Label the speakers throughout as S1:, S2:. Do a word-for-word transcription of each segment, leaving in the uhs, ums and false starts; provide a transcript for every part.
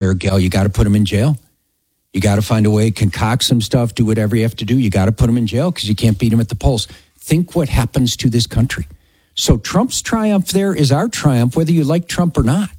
S1: there, Gail. You got to put them in jail. You got to find a way, concoct some stuff, do whatever you have to do. You got to put them in jail because you can't beat them at the polls. Think what happens to this country. So Trump's triumph there is our triumph, whether you like Trump or not.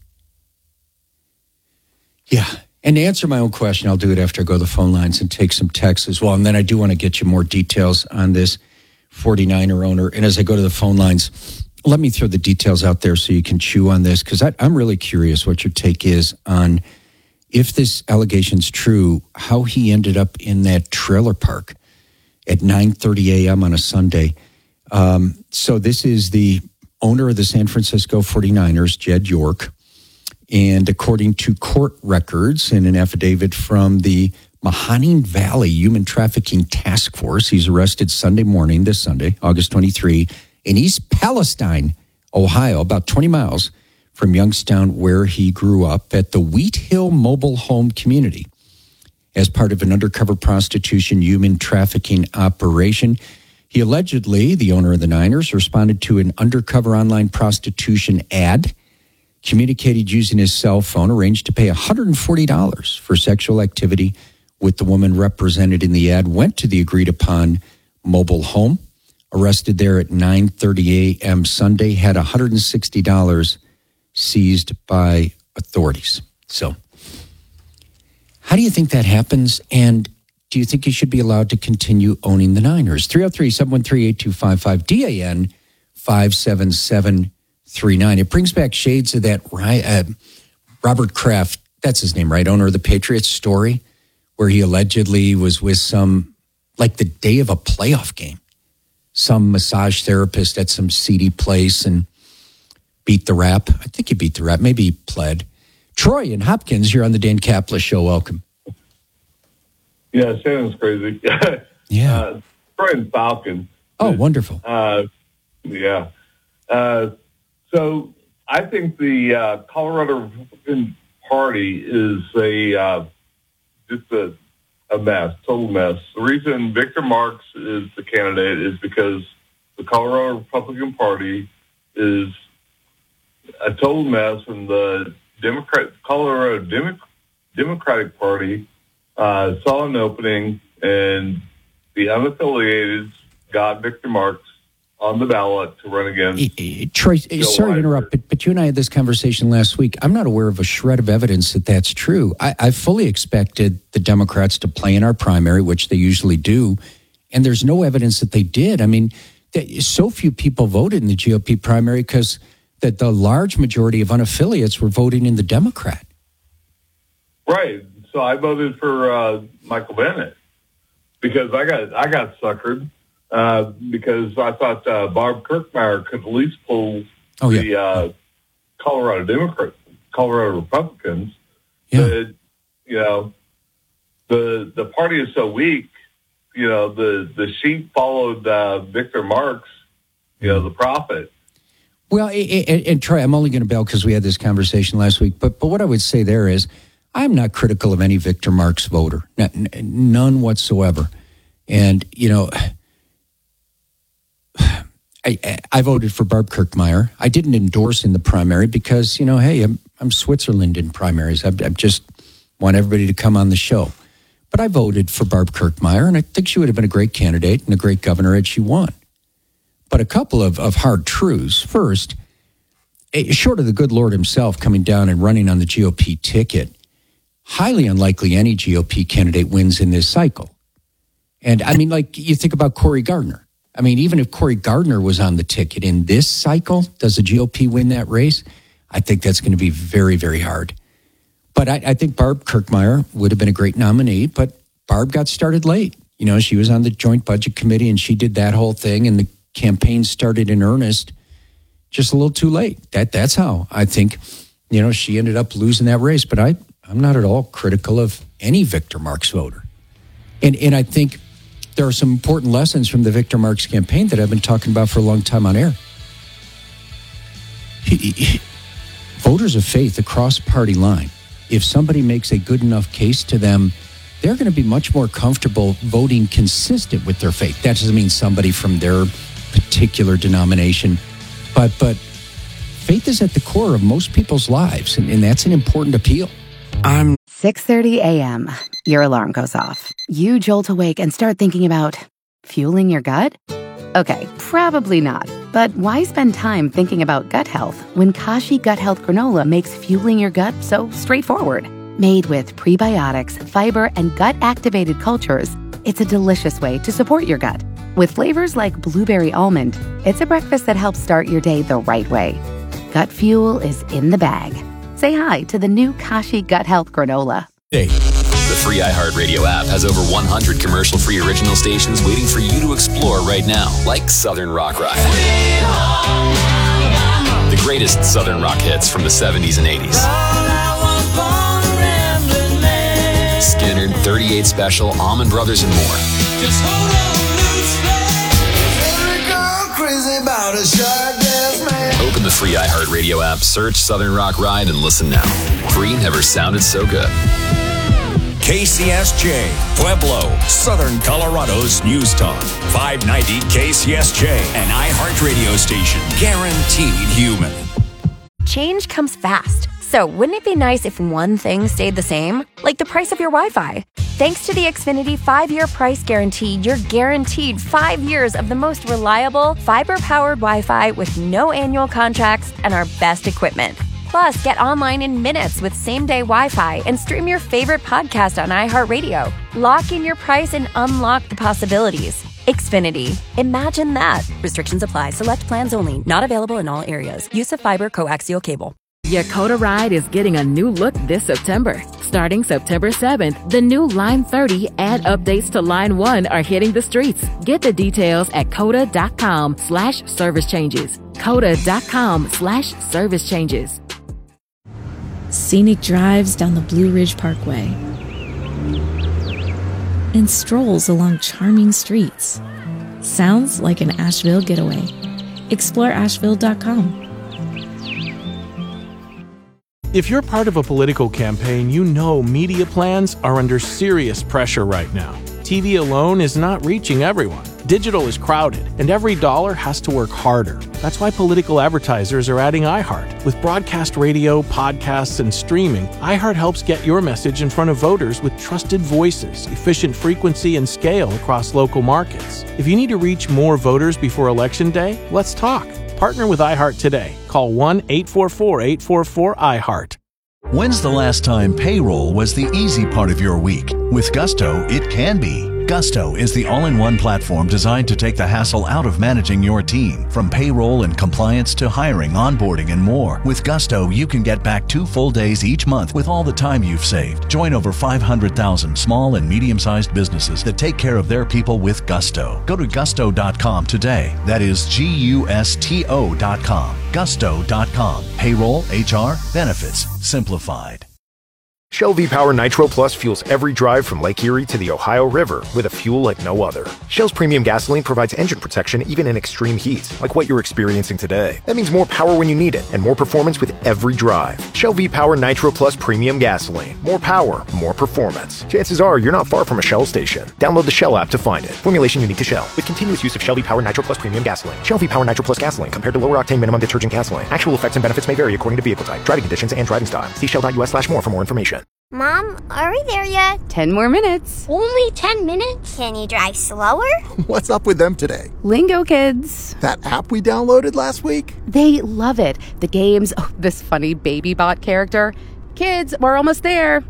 S1: Yeah. And to answer my own question, I'll do it after I go to the phone lines and take some texts as well. And then I do want to get you more details on this forty-niner owner. And as I go to the phone lines, let me throw the details out there so you can chew on this, because I'm really curious what your take is on, if this allegation's true, how he ended up in that trailer park at nine thirty a.m. on a Sunday. Um, so this is the owner of the San Francisco forty-niners, Jed York. And according to court records and an affidavit from the Mahoning Valley Human Trafficking Task Force, he's arrested Sunday morning, this Sunday, August twenty-third, in East Palestine, Ohio, about twenty miles from Youngstown, where he grew up, at the Wheat Hill Mobile Home Community. As part of an undercover prostitution human trafficking operation, he allegedly, the owner of the Niners, responded to an undercover online prostitution ad, communicated using his cell phone, arranged to pay one hundred forty dollars for sexual activity with the woman represented in the ad, went to the agreed-upon mobile home, arrested there at nine thirty a.m. Sunday, had one hundred sixty dollars seized by authorities. So how do you think that happens? And do you think he should be allowed to continue owning the Niners? three oh three, seven one three, eight two five five, D A N five seven seven three nine. It brings back shades of that uh, Robert Kraft, that's his name, right? Owner of the Patriots story, where he allegedly was with some, like the day of a playoff game, some massage therapist at some seedy place and beat the rap. I think he beat the rap. Maybe he pled. Troy and Hopkins, you're on the Dan Kaplan Show. Welcome.
S2: Yeah, Shannon's crazy.
S1: Yeah.
S2: Uh, Troy and Falcon.
S1: Oh, wonderful.
S2: Uh, yeah. Uh, so I think the uh, Colorado Republican Party is a uh, just a, a mess, total mess. The reason Victor Marx is the candidate is because the Colorado Republican Party is a total mess, and the Democrat Colorado Demo- Democratic Party uh, saw an opening, and the unaffiliated got Victor Marx on the ballot to run against.
S1: Uh, Troy, Joe sorry to interrupt, but, but you and I had this conversation last week. I'm not aware of a shred of evidence that that's true. I, I fully expected the Democrats to play in our primary, which they usually do, and there's no evidence that they did. I mean, so few people voted in the G O P primary because that the large majority of unaffiliates were voting in the Democrat.
S2: Right. So I voted for uh, Michael Bennett because I got I got suckered. Uh, because I thought uh, Bob Kirkmeyer could at least pull
S1: oh, yeah.
S2: the uh, Colorado Democrats, Colorado Republicans.
S1: Yeah.
S2: But, you know, the the party is so weak. You know, the the sheep followed uh, Victor Marx. You know, the prophet.
S1: Well, and, and Troy, I'm only going to bail because we had this conversation last week. But but what I would say there is, I'm not critical of any Victor Marx voter, none whatsoever. And you know. I, I voted for Barb Kirkmeyer. I didn't endorse in the primary because, you know, hey, I'm, I'm Switzerland in primaries. I, I just want everybody to come on the show. But I voted for Barb Kirkmeyer, and I think she would have been a great candidate and a great governor had she won. But a couple of, of hard truths. First, short of the good Lord himself coming down and running on the G O P ticket, highly unlikely any G O P candidate wins in this cycle. And I mean, like, you think about Cory Gardner. I mean, even if Cory Gardner was on the ticket in this cycle, does the G O P win that race? I think that's going to be very, very hard. But I, I think Barb Kirkmeyer would have been a great nominee, but Barb got started late. You know, she was on the Joint Budget Committee and she did that whole thing, and the campaign started in earnest just a little too late. That That's how I think, you know, she ended up losing that race. But I, I'm not at all critical of any Victor Marx voter. And And I think there are some important lessons from the Victor Marx campaign that I've been talking about for a long time on air. He, he, voters of faith across party line, if somebody makes a good enough case to them, they're going to be much more comfortable voting consistent with their faith. That doesn't mean somebody from their particular denomination, but but faith is at the core of most people's lives, and, and that's an important appeal.
S3: I'm...
S4: six thirty a.m. Your alarm goes off. You jolt awake and start thinking about fueling your gut? Okay, probably not. But why spend time thinking about gut health when Kashi Gut Health Granola makes fueling your gut so straightforward? Made with prebiotics, fiber, and gut-activated cultures, it's a delicious way to support your gut. With flavors like blueberry almond, it's a breakfast that helps start your day the right way. Gut fuel is in the bag. Say hi to the new Kashi Gut Health Granola.
S5: Hey. The free iHeartRadio app has over one hundred commercial-free original stations waiting for you to explore right now, like Southern Rock Ride. The greatest Southern rock hits from the seventies and eighties. Skinner, thirty-eight Special, Allman Brothers, and more. Just hold on, crazy about a man. Open the free iHeartRadio app, search Southern Rock Ride, and listen now. Free never sounded so good.
S6: K C S J, Pueblo, Southern Colorado's News Talk. five ninety K C S J, an iHeartRadio station. Guaranteed human.
S7: Change comes fast. So wouldn't it be nice if one thing stayed the same? Like the price of your Wi-Fi. Thanks to the Xfinity five-year price guarantee, you're guaranteed five years of the most reliable, fiber-powered Wi-Fi with no annual contracts and our best equipment. Plus, get online in minutes with same-day Wi-Fi and stream your favorite podcast on iHeartRadio. Lock in your price and unlock the possibilities. Xfinity. Imagine that. Restrictions apply. Select plans only. Not available in all areas. Use of fiber coaxial cable.
S8: Your Coda Ride is getting a new look this September. Starting September seventh, the new Line thirty ad updates to Line one are hitting the streets. Get the details at coda.com slash service changes. Coda.com slash service changes.
S9: Scenic drives down the Blue Ridge Parkway and strolls along charming streets. Sounds like an Asheville getaway. Explore asheville dot com.
S3: If you're part of a political campaign, you know media plans are under serious pressure right now. T V alone is not reaching everyone. Digital is crowded, and every dollar has to work harder. That's why political advertisers are adding iHeart. With broadcast radio, podcasts, and streaming, iHeart helps get your message in front of voters with trusted voices, efficient frequency, and scale across local markets. If you need to reach more voters before Election Day, let's talk. Partner with iHeart today. Call one eight four four, eight four four, iHeart.
S10: When's the last time payroll was the easy part of your week? With Gusto, it can be. Gusto is the all-in-one platform designed to take the hassle out of managing your team. From payroll and compliance to hiring, onboarding, and more. With Gusto, you can get back two full days each month with all the time you've saved. Join over five hundred thousand small and medium-sized businesses that take care of their people with Gusto. Go to gusto dot com today. That is G U S T O dot com. gusto dot com. Payroll, H R, benefits, simplified.
S11: Shell V-Power Nitro Plus fuels every drive from Lake Erie to the Ohio River with a fuel like no other. Shell's premium gasoline provides engine protection even in extreme heat, like what you're experiencing today. That means more power when you need it and more performance with every drive. Shell V-Power Nitro Plus premium gasoline. More power, more performance. Chances are you're not far from a Shell station. Download the Shell app to find it. Formulation unique to Shell. With continuous use of Shell V-Power Nitro Plus premium gasoline. Shell V-Power Nitro Plus gasoline compared to lower octane minimum detergent gasoline. Actual effects and benefits may vary according to vehicle type, driving conditions, and driving style. See shell dot U S slash more for more information.
S12: Mom, are we there yet?
S4: Ten more minutes.
S12: Only ten minutes? Can you drive slower?
S13: What's up with them today?
S4: Lingo Kids.
S13: That app we downloaded last week?
S4: They love it. The games, oh, this funny baby bot character. Kids, we're almost there.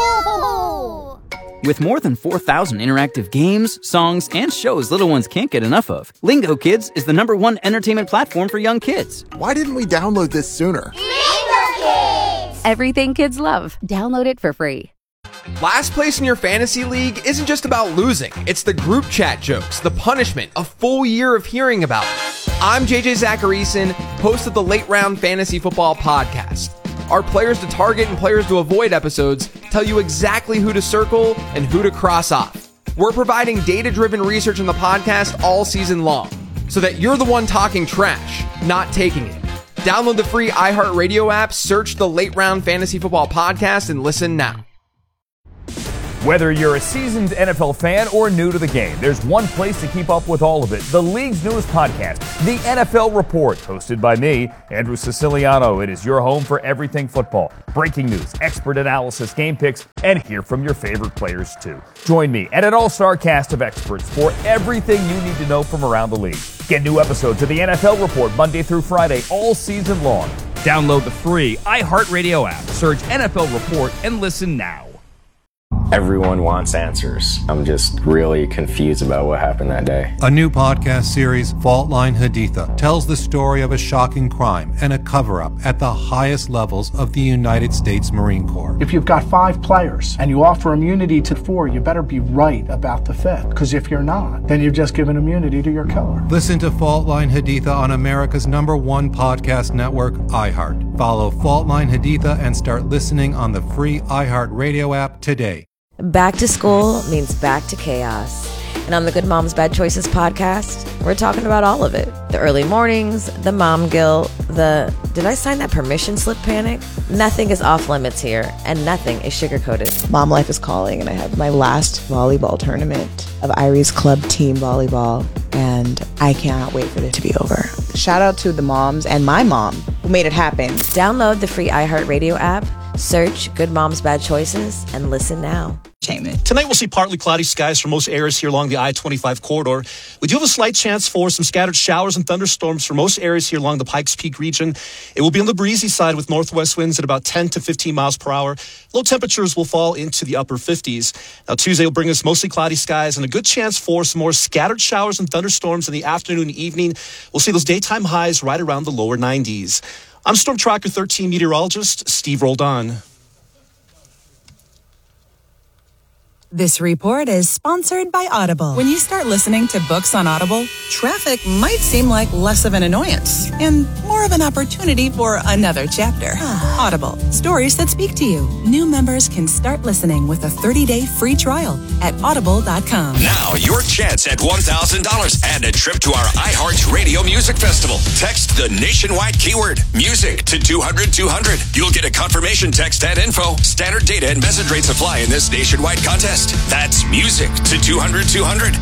S12: No!
S14: With more than four thousand interactive games, songs, and shows little ones can't get enough of, Lingo Kids is the number one entertainment platform for young kids.
S13: Why didn't we download this sooner?
S12: Lingo Kids!
S4: Everything kids love. Download it for free.
S15: Last place in your fantasy league isn't just about losing. It's the group chat jokes, the punishment, a full year of hearing about it. I'm J J Zacharyson, host of the Late Round Fantasy Football Podcast. Our players to target and players to avoid episodes tell you exactly who to circle and who to cross off. We're providing data-driven research in the podcast all season long, so that you're the one talking trash, not taking it. Download the free iHeartRadio app, search the Late Round Fantasy Football Podcast, and listen now.
S16: Whether you're a seasoned N F L fan or new to the game, there's one place to keep up with all of it. The league's newest podcast, The N F L Report, hosted by me, Andrew Siciliano. It is your home for everything football. Breaking news, expert analysis, game picks, and hear from your favorite players too. Join me and an all-star cast of experts for everything you need to know from around the league. Get new episodes of The N F L Report Monday through Friday all season long. Download the free iHeartRadio app, search N F L Report, and listen now.
S17: Everyone wants answers. I'm just really confused about what happened that day.
S18: A new podcast series, Fault Line Haditha, tells the story of a shocking crime and a cover-up at the highest levels of the United States Marine Corps.
S19: If you've got five players and you offer immunity to four, you better be right about the fifth. Because if you're not, then you've just given immunity to your killer.
S18: Listen to Fault Line Haditha on America's number one podcast network, iHeart. Follow Fault Line Haditha and start listening on the free iHeartRadio app today.
S20: Back to school means back to chaos. And on the Good Moms Bad Choices podcast, we're talking about all of it. The early mornings, the mom guilt, the did I sign that permission slip panic? Nothing is off limits here, and nothing is sugar-coated.
S21: Mom life is calling, and I have my last volleyball tournament of Irie's club team volleyball, and I cannot wait for it to be over. Shout out to the moms and my mom who made it happen.
S20: Download the free iHeartRadio app, search Good Moms Bad Choices, and listen now.
S22: Tonight we'll see partly cloudy skies for most areas here along the I twenty-five corridor. We do have a slight chance for some scattered showers and thunderstorms for most areas here along the Pikes Peak region. It will be on the breezy side with northwest winds at about ten to fifteen miles per hour. Low temperatures will fall into the upper fifties. Now Tuesday will bring us mostly cloudy skies and a good chance for some more scattered showers and thunderstorms in the afternoon and evening. We'll see those daytime highs right around the lower nineties. I'm Storm Tracker thirteen meteorologist Steve Roldan.
S23: This report is sponsored by Audible. When you start listening to books on Audible, traffic might seem like less of an annoyance and more of an opportunity for another chapter. Audible, stories that speak to you. New members can start listening with a thirty-day free trial at audible dot com.
S6: Now, your chance at one thousand dollars and a trip to our iHeart Radio Music Festival. Text the nationwide keyword, music, to two hundred two hundred. You'll get a confirmation text and info. Standard data and message rates apply in this nationwide contest. That's music to two hundred two hundred.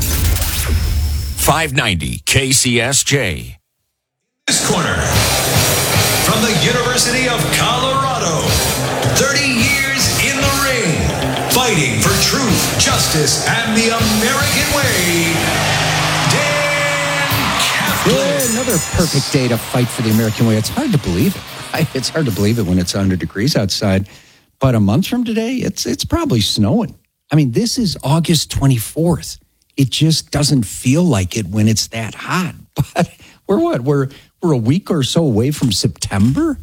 S6: five ninety K C S J.
S24: This corner from the University of Colorado. thirty years in the ring, fighting for truth, justice, and the American way. Dan Kaplan.
S1: Yeah, another perfect day to fight for the American way. It's hard to believe it. Right? It's hard to believe it when it's one hundred degrees outside. But a month from today, it's it's probably snowing. I mean, this is August twenty-fourth. It just doesn't feel like it when it's that hot. But we're what? We're we're a week or so away from September?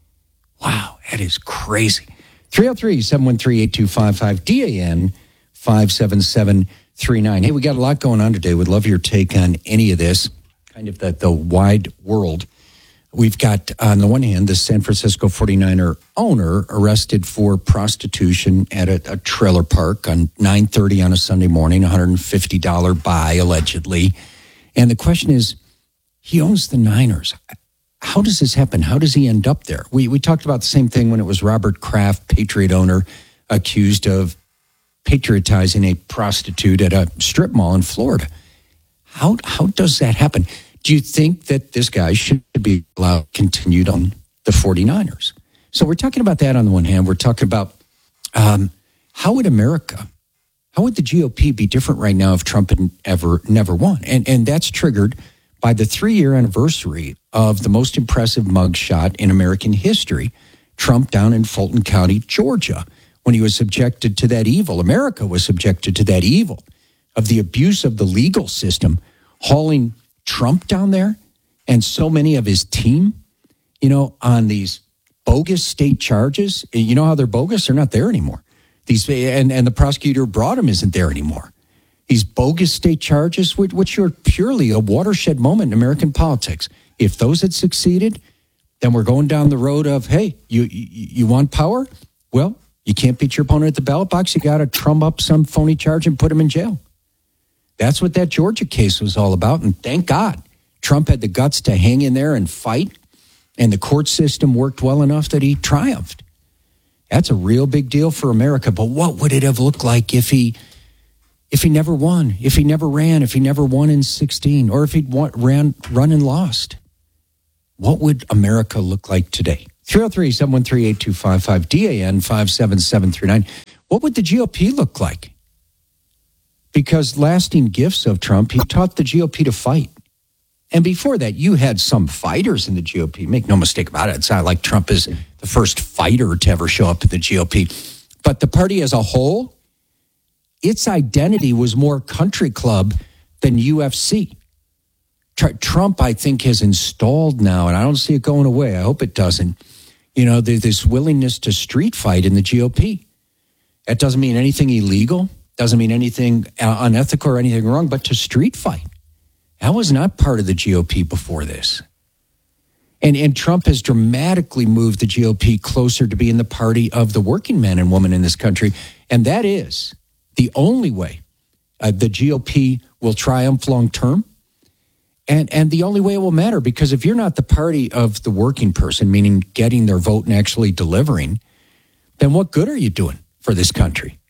S1: Wow, that is crazy. three oh three, seven one three, eight two five five, D A N five seven seven three nine. Hey, we got a lot going on today. Would love your take on any of this, kind of the, the wide world. We've got, on the one hand, the San Francisco forty-niner owner arrested for prostitution at a, a trailer park on nine thirty on a Sunday morning, one hundred fifty dollars buy, allegedly. And the question is, he owns the Niners. How does this happen? How does he end up there? We we talked about the same thing when it was Robert Kraft, Patriot owner, accused of patriotizing a prostitute at a strip mall in Florida. How how does that happen? Do you think that this guy should be allowed continued on the forty-niners? So we're talking about that on the one hand. We're talking about um, how would America, how would the G O P be different right now if Trump had ever never won? And and that's triggered by the three-year anniversary of the most impressive mugshot in American history, Trump down in Fulton County, Georgia, when he was subjected to that evil. America was subjected to that evil of the abuse of the legal system, hauling Trump down there and so many of his team, you know, on these bogus state charges. You know how they're bogus? They're not there anymore. These and, and the prosecutor brought him isn't there anymore. These bogus state charges, which, which are purely a watershed moment in American politics. If those had succeeded, then we're going down the road of, hey, you you, you want power? Well, you can't beat your opponent at the ballot box. You got to trump up some phony charge and put him in jail. That's what that Georgia case was all about. And thank God Trump had the guts to hang in there and fight. And the court system worked well enough that he triumphed. That's a real big deal for America. But what would it have looked like if he if he never won, if he never ran, if he never won in sixteen, or if he'd won, ran, run and lost? What would America look like today? three oh three, seven one three, eight two five five, D A N five seven seven three nine. What would the G O P look like? Because lasting gifts of Trump, he taught the G O P to fight. And before that, you had some fighters in the G O P. Make no mistake about it. It's not like Trump is the first fighter to ever show up in the G O P. But the party as a whole, its identity was more country club than U F C. Tr- Trump, I think, has installed now, and I don't see it going away. I hope it doesn't. You know, there's this willingness to street fight in the G O P. That doesn't mean anything illegal, doesn't mean anything unethical or anything wrong, but to street fight. That was not part of the G O P before this. And and Trump has dramatically moved the G O P closer to being the party of the working man and woman in this country. And that is the only way uh, the G O P will triumph long term. And, and the only way it will matter, because if you're not the party of the working person, meaning getting their vote and actually delivering, then what good are you doing for this country?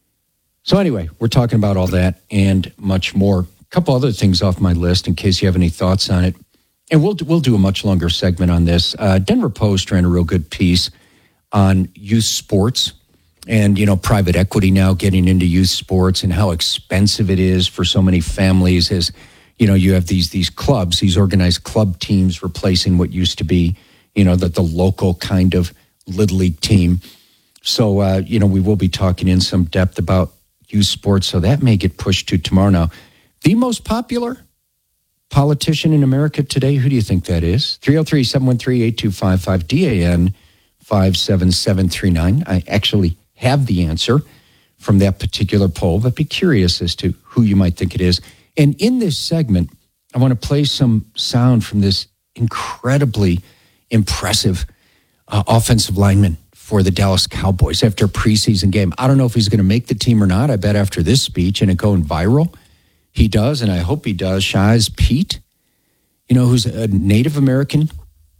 S1: So anyway, we're talking about all that and much more. A couple other things off my list in case you have any thoughts on it. And we'll we'll do a much longer segment on this. Uh, Denver Post ran a real good piece on youth sports and, you know, private equity now getting into youth sports and how expensive it is for so many families as, you know, you have these these clubs, these organized club teams replacing what used to be, you know, the, the local kind of Little League team. So, uh, you know, we will be talking in some depth about youth sports. So that may get pushed to tomorrow. Now, the most popular politician in America today, who do you think that is? three oh three, seven one three, eight two five five, D A N five seven seven three nine. I actually have the answer from that particular poll, but be curious as to who you might think it is. And in this segment, I want to play some sound from this incredibly impressive uh, offensive lineman for the Dallas Cowboys after a preseason game. I don't know if he's going to make the team or not. I bet after this speech and it going viral, he does, and I hope he does. Shaz Pete, you know, who's a Native American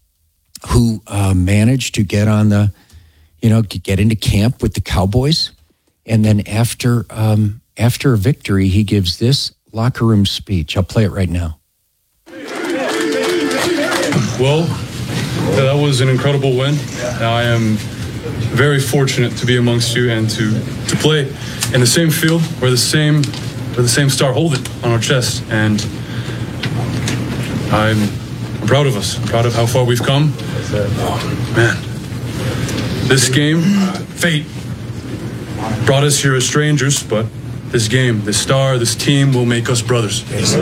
S1: who uh, managed to get on the, you know, get into camp with the Cowboys. And then after um, after a victory, he gives this locker room speech. I'll play it right now.
S2: Well, that was an incredible win. I am very fortunate to be amongst you and to, to play in the same field where the same where the same star hold it on our chest. And I'm, I'm proud of us. I'm proud of how far we've come. Oh, man, this game, fate brought us here as strangers, but this game, this star, this team will make us brothers.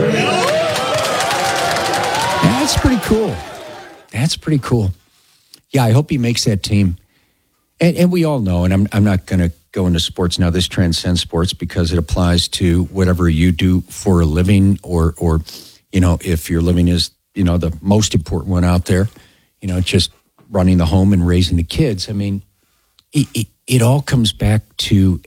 S1: That's pretty cool. That's pretty cool. Yeah, I hope he makes that team. And, and we all know, and I'm I'm not going to go into sports now. This transcends sports because it applies to whatever you do for a living, or or you know, if your living is, you know, the most important one out there, you know, just running the home and raising the kids. I mean, it, it, it all comes back to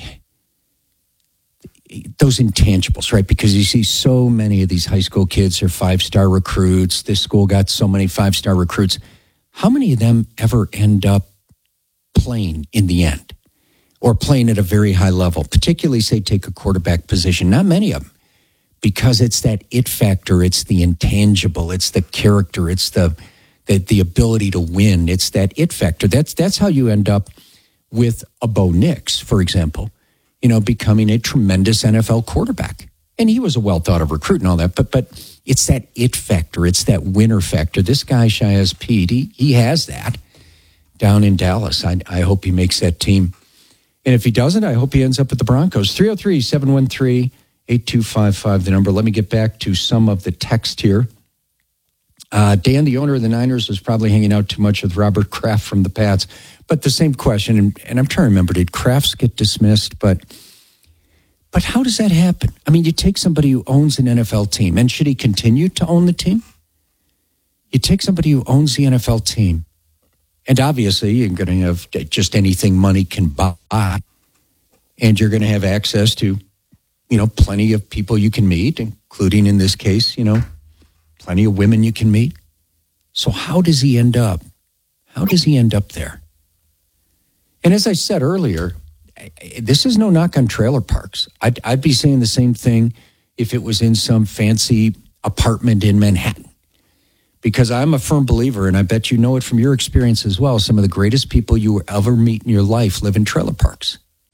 S1: those intangibles, right? Because you see so many of these high school kids are five-star recruits. This school got so many five-star recruits. How many of them ever end up playing in the end or playing at a very high level, particularly, say, take a quarterback position? Not many of them, because it's that it factor. It's the intangible. It's the character. It's the the, the ability to win. It's that it factor. That's, that's how you end up with a Bo Nix, for example, you know, becoming a tremendous N F L quarterback. And he was a well-thought-of recruit and all that, but but it's that it factor. It's that winner factor. This guy, Shaz Pete, he, he has that down in Dallas. I, I hope he makes that team. And if he doesn't, I hope he ends up with the Broncos. three oh three, seven one three, eight two five five, the number. Let me get back to some of the text here. Uh, Dan, the owner of the Niners, was probably hanging out too much with Robert Kraft from the Pats. But the same question, and, and I'm trying to remember, did Krafts get dismissed? But but how does that happen? I mean, you take somebody who owns an N F L team, and should he continue to own the team? You take somebody who owns the N F L team, and obviously you're going to have just anything money can buy, and you're going to have access to, you know, plenty of people you can meet, including in this case, you know, plenty of women you can meet. So how does he end up? How does he end up there? And as I said earlier, this is no knock on trailer parks. I'd, I'd be saying the same thing if it was in some fancy apartment in Manhattan. Because I'm a firm believer, and I bet you know it from your experience as well, some of the greatest people you will ever meet in your life live in trailer parks.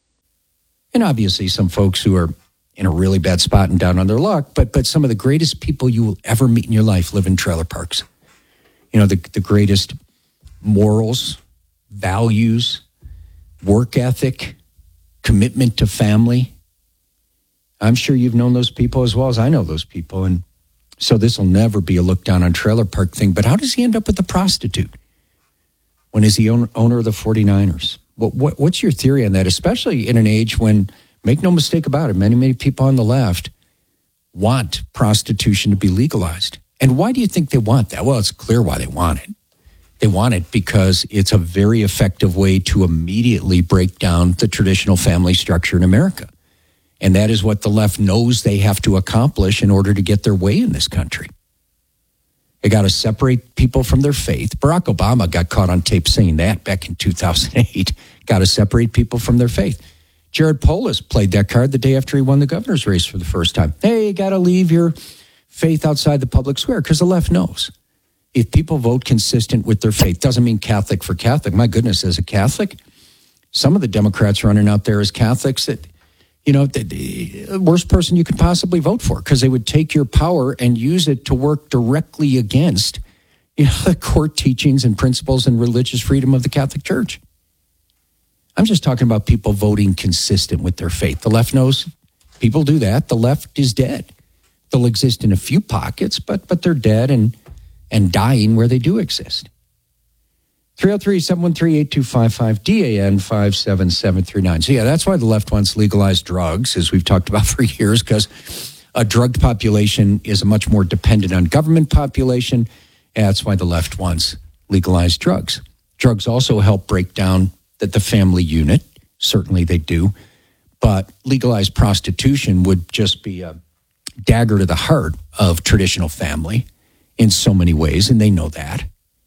S1: And obviously some folks who are in a really bad spot and down on their luck, but but some of the greatest people you will ever meet in your life live in trailer parks. You know, the, the greatest morals, values, work ethic, commitment to family. I'm sure you've known those people as well as I know those people, and so this will never be a look down on trailer park thing. But how does he end up with a prostitute? When is he own, owner of the forty-niners? What, what, what's your theory on that, especially in an age when, make no mistake about it, many, many people on the left want prostitution to be legalized. And why do you think they want that? Well, it's clear why they want it. They want it because it's a very effective way to immediately break down the traditional family structure in America. And that is what the left knows they have to accomplish in order to get their way in this country. They got to separate people from their faith. Barack Obama got caught on tape saying that back in two thousand eight. Got to separate people from their faith. Jared Polis played that card the day after he won the governor's race for the first time. Hey, you got to leave your faith outside the public square, because the left knows. If people vote consistent with their faith, doesn't mean Catholic for Catholic. My goodness, as a Catholic, some of the Democrats running out there as Catholics that, you know, the, the worst person you could possibly vote for, because they would take your power and use it to work directly against, you know, the core teachings and principles and religious freedom of the Catholic Church. I'm just talking about people voting consistent with their faith. The left knows people do that. The left is dead. They'll exist in a few pockets, but but they're dead and and dying where they do exist. three oh three, seven one three, eight two five five, D A N five seven seven three nine. So yeah, that's why the left wants legalized drugs, as we've talked about for years, because a drugged population is a much more dependent on government population. And that's why the left wants legalized drugs. Drugs also help break down the, the family unit. Certainly they do. But legalized prostitution would just be a dagger to the heart of traditional family in so many ways, and they know that.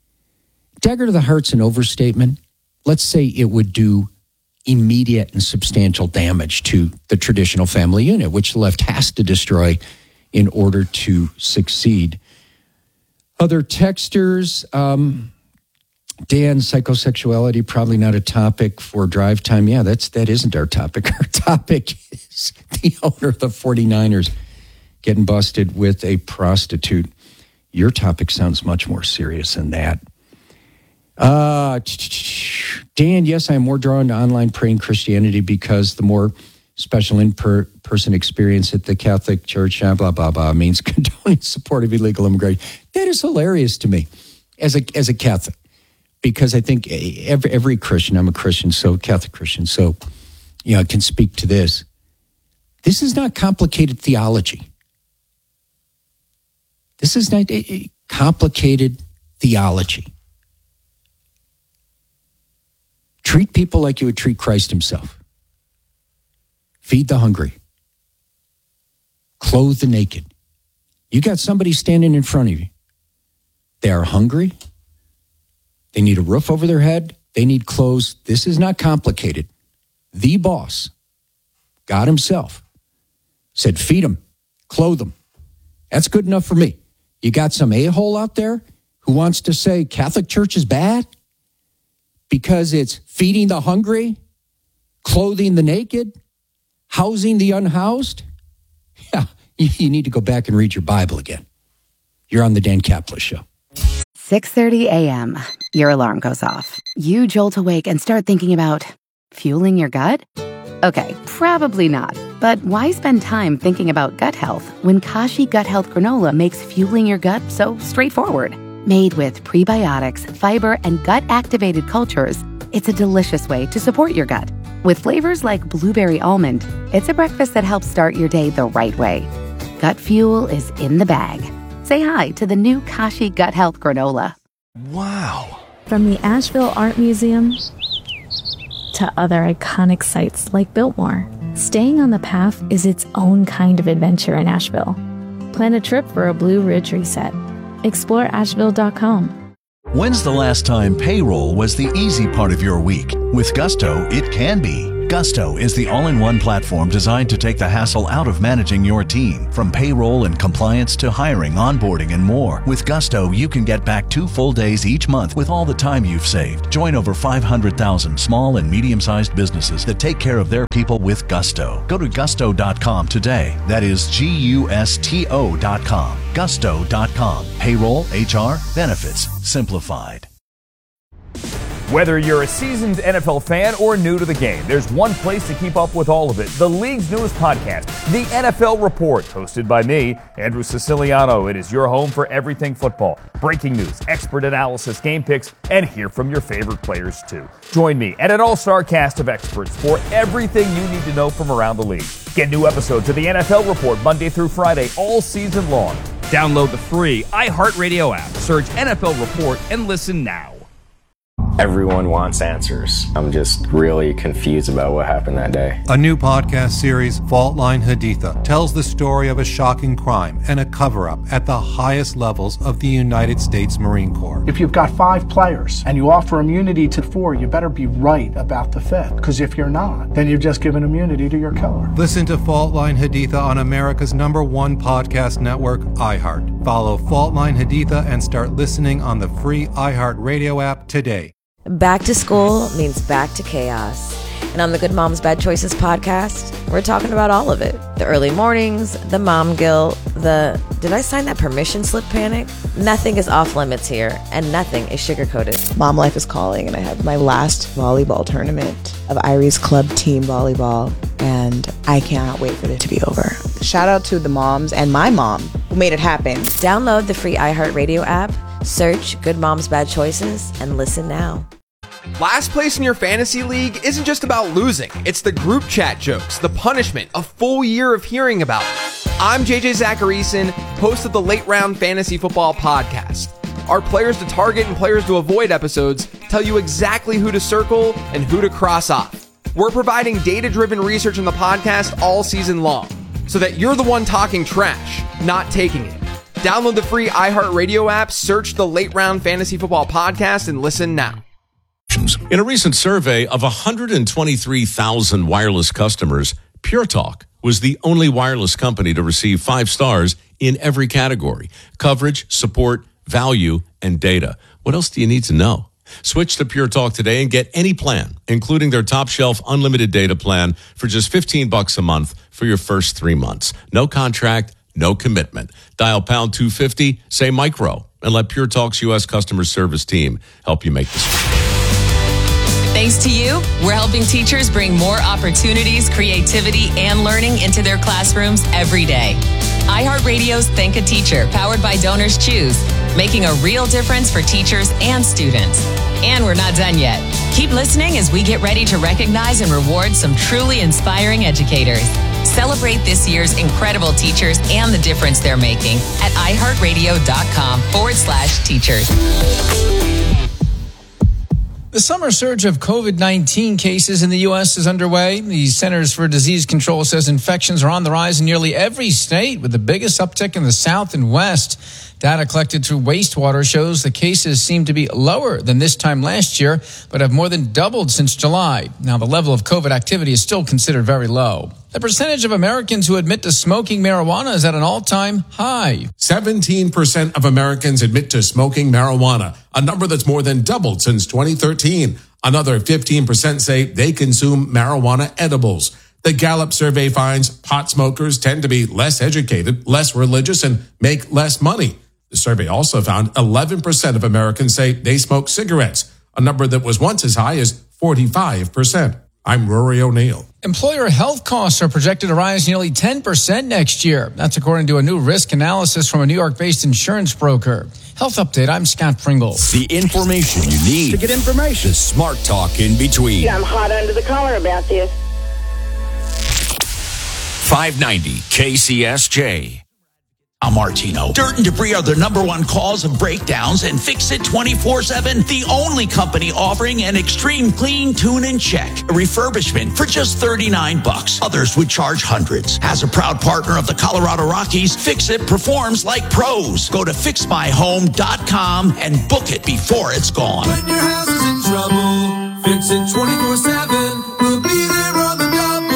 S1: Dagger to the heart's an overstatement. Let's say it would do immediate and substantial damage to the traditional family unit, which the left has to destroy in order to succeed. Other texters, um, Dan, psychosexuality, probably not a topic for drive time. Yeah, that's, that isn't our topic. Our topic is the owner of the forty-niners getting busted with a prostitute. Your topic sounds much more serious than that. Uh, Dan, yes, I'm more drawn to online praying Christianity because the more special in-person experience at the Catholic Church, blah, blah, blah, blah, means condoning support of illegal immigration. That is hilarious to me as a as a Catholic, because I think every, every Christian, I'm a Christian, so Catholic Christian, so, you know, I can speak to this. This is not complicated theology. This is not a complicated theology. Treat people like you would treat Christ himself. Feed the hungry. Clothe the naked. You got somebody standing in front of you. They are hungry. They need a roof over their head. They need clothes. This is not complicated. The boss, God himself, said feed them, clothe them. That's good enough for me. You got some a-hole out there who wants to say Catholic Church is bad because it's feeding the hungry, clothing the naked, housing the unhoused? Yeah, you, you need to go back and read your Bible again. You're on the Dan Caplis Show.
S4: six thirty a.m. Your alarm goes off. You jolt awake and start thinking about fueling your gut? Okay, probably not. But why spend time thinking about gut health when Kashi Gut Health Granola makes fueling your gut so straightforward? Made with prebiotics, fiber, and gut-activated cultures, it's a delicious way to support your gut. With flavors like blueberry almond, it's a breakfast that helps start your day the right way. Gut fuel is in the bag. Say hi to the new Kashi Gut Health Granola.
S5: Wow. From the Asheville Art Museum to other iconic sites like Biltmore, staying on the path is its own kind of adventure in Asheville. Plan a trip for a Blue Ridge reset. Explore asheville dot com.
S10: When's the last time payroll was the easy part of your week? With Gusto, it can be. Gusto is the all-in-one platform designed to take the hassle out of managing your team. From payroll and compliance to hiring, onboarding, and more. With Gusto, you can get back two full days each month with all the time you've saved. Join over five hundred thousand small and medium-sized businesses that take care of their people with Gusto. Go to gusto dot com today. That is G U S T O dot com. gusto dot com. Payroll, H R, benefits, simplified.
S16: Whether you're a seasoned N F L fan or new to the game, there's one place to keep up with all of it. The league's newest podcast, The N F L Report, hosted by me, Andrew Siciliano. It is your home for everything football. Breaking news, expert analysis, game picks, and hear from your favorite players too. Join me and an all-star cast of experts for everything you need to know from around the league. Get new episodes of The N F L Report Monday through Friday all season long. Download the free iHeartRadio app, search N F L Report, and listen now.
S17: Everyone wants answers. I'm just really confused about what happened that day.
S18: A new podcast series, Fault Line Haditha, tells the story of a shocking crime and a cover-up at the highest levels of the United States Marine Corps.
S19: If you've got five players and you offer immunity to four, you better be right about the fifth. Because if you're not, then you've just given immunity to your killer.
S18: Listen to Fault Line Haditha on America's number one podcast network, iHeart. Follow Fault Line Haditha and start listening on the free iHeart Radio app today.
S20: Back to school means back to chaos. And on the Good Moms Bad Choices podcast, we're talking about all of it. The early mornings, the mom guilt, the did I sign that permission slip panic? Nothing is off limits here, and nothing is sugar-coated.
S21: Mom life is calling, and I have my last volleyball tournament of Iries Club Team Volleyball, and I cannot wait for it to be over. Shout out to the moms and my mom who made it happen.
S20: Download the free iHeartRadio app, search Good Moms Bad Choices, and listen now.
S15: Last place in your fantasy league isn't just about losing. It's the group chat jokes, the punishment, a full year of hearing about it. I'm J J Zacharyson, host of the Late Round Fantasy Football Podcast. Our Players to Target and Players to Avoid episodes tell you exactly who to circle and who to cross off. We're providing data-driven research in the podcast all season long, so that you're the one talking trash, not taking it. Download the free iHeartRadio app, search the Late Round Fantasy Football Podcast, and listen now.
S3: In a recent survey of one hundred twenty-three thousand wireless customers, Pure Talk was the only wireless company to receive five stars in every category: coverage, support, value, and data. What else do you need to know? Switch to Pure Talk today and get any plan, including their top shelf unlimited data plan for just fifteen bucks a month for your first three months. No contract, no commitment. Dial pound two fifty, say micro, and let Pure Talk's U S customer service team help you make this.
S7: Thanks to you, we're helping teachers bring more opportunities, creativity, and learning into their classrooms every day. iHeartRadio's Think a Teacher, powered by Donors Choose, making a real difference for teachers and students. And we're not done yet. Keep listening as we get ready to recognize and reward some truly inspiring educators. Celebrate this year's incredible teachers and the difference they're making at iHeartRadio.com forward slash teachers.
S8: The summer surge of COVID nineteen cases in the U S is underway. The Centers for Disease Control says infections are on the rise in nearly every state, with the biggest uptick in the South and West. Data collected through wastewater shows the cases seem to be lower than this time last year, but have more than doubled since July. Now, the level of COVID activity is still considered very low. The percentage of Americans who admit to smoking marijuana is at an all-time high.
S9: seventeen percent of Americans admit to smoking marijuana, a number that's more than doubled since twenty thirteen. Another fifteen percent say they consume marijuana edibles. The Gallup survey finds pot smokers tend to be less educated, less religious, and make less money. The survey also found eleven percent of Americans say they smoke cigarettes, a number that was once as high as forty-five percent. I'm Rory O'Neill.
S8: Employer health costs are projected to rise nearly ten percent next year. That's according to a new risk analysis from a New York-based insurance broker. Health Update, I'm Scott Pringle.
S6: The information you need
S25: to get information.
S6: The smart talk in between.
S25: Yeah, I'm hot under the collar about this.
S6: five ninety K C S J.
S26: I'm Martino. Dirt and debris are the number one cause of breakdowns, and Fix It twenty-four seven, the only company offering an extreme clean, tune, and check. A refurbishment for just thirty-nine bucks. Others would charge hundreds. As a proud partner of the Colorado Rockies, Fix It performs like pros. Go to fix my home dot com and book it before it's gone.
S27: When your house is in trouble,
S11: Fix it twenty-four seven. We'll be there on the